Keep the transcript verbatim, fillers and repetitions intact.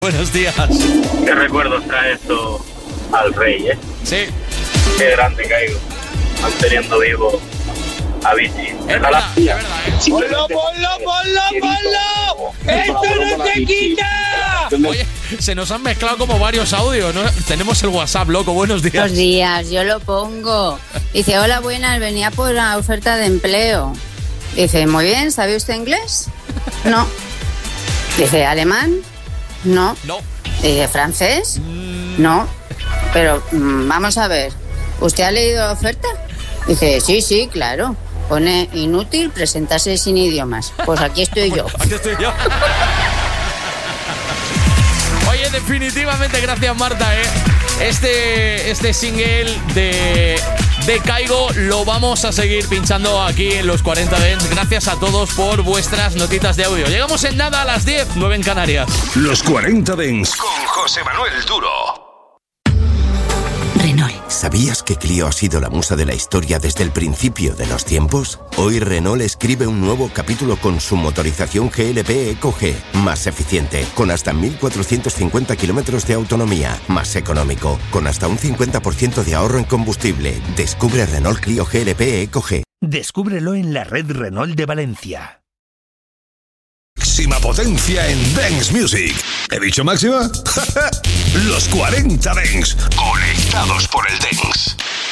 Buenos días. Qué recuerdos trae esto al rey, ¿eh? Sí. Qué grande Caigo, manteniendo vivo a Vichy. Es verdad, es verdad, ¿eh? ¡Ponlo, ponlo, ponlo, ponlo! ¡Esto no se quita! Oye, se nos han mezclado como varios audios, ¿no? Tenemos el WhatsApp, loco. Buenos días. Buenos días, yo lo pongo. Dice, hola, buenas, venía por la oferta de empleo. Dice, muy bien, ¿sabe usted inglés? No. Dice, ¿alemán? No. No. Dice, ¿francés? Mm. No. Pero mm, vamos a ver, ¿usted ha leído la oferta? Dice, sí, sí, claro. Pone inútil presentarse sin idiomas. Pues aquí estoy yo. Aquí estoy yo. Oye, definitivamente, gracias Marta, ¿eh? Este, este single de, de Caigo lo vamos a seguir pinchando aquí en los cuarenta Dance. Gracias a todos por vuestras notitas de audio. Llegamos en nada a las diez, nueve en Canarias. Los cuarenta Dance con José Manuel Duro. Renault. ¿Sabías que Clio ha sido la musa de la historia desde el principio de los tiempos? Hoy Renault escribe un nuevo capítulo con su motorización G L P Eco G, más eficiente, con hasta mil cuatrocientos cincuenta kilómetros de autonomía, más económico, con hasta un cincuenta por ciento de ahorro en combustible. Descubre Renault Clio G L P Eco G. Descúbrelo en la red Renault de Valencia. Máxima potencia en Dance Music. ¿He dicho máxima? Los cuarenta Dance, conectados por el Dance.